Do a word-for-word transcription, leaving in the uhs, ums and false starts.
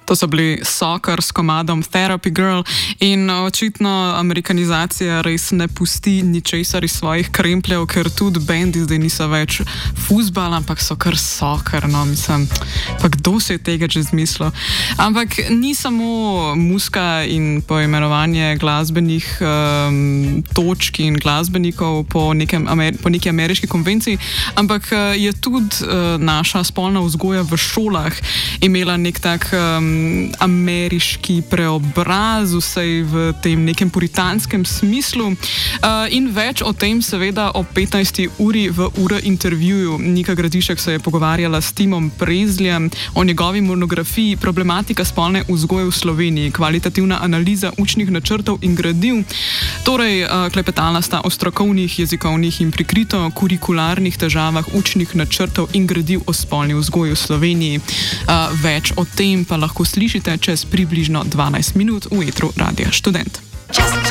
To so bili Soccer s komadom Therapy Girl in očitno amerikanizacija res ne pusti ničesar iz svojih krempljev, ker tudi bendi zdaj niso več fuzbal, ampak so kar soccer, no, mislim, pa kdo se je tega že zmislil. Ampak ni samo muzika in poimenovanje glasbenih um, točk in glasbenikov po, nekem, po neki ameriški konvenciji, ampak je tudi uh, naša spolna vzgoja v šolah imela nek tak um, ameriški preobraz, vsej v tem nekem puritanskem smislu. Uh, in več o tem seveda o petnajsti uri v Ura intervjuju. Nika Gradišek se je pogovarjala s Timom Prezljem o njegovi monografiji Problematika spolne vzgoje v Sloveniji, kvalitativna analiza učnih načrtov in gradiv. Torej, uh, klepetala sta o strokovnih, jezikovnih in prikrito kurikularnih težavah učnih načrtov in gradiv o spolni vzgoji v Sloveniji. Uh, več o tem pa lahko slišite čez približno dvanajst minut v etru Radia Študent.